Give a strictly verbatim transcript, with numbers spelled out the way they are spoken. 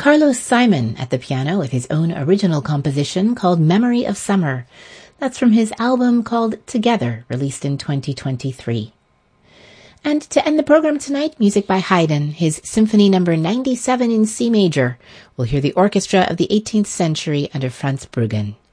Carlos Simon at the piano with his own original composition called Memory of Summer. That's from his album called Together, released in twenty twenty-three. And to end the program tonight, music by Haydn, his Symphony number ninety-seven in C major. We'll hear the orchestra of the eighteenth century under Franz Bruggen.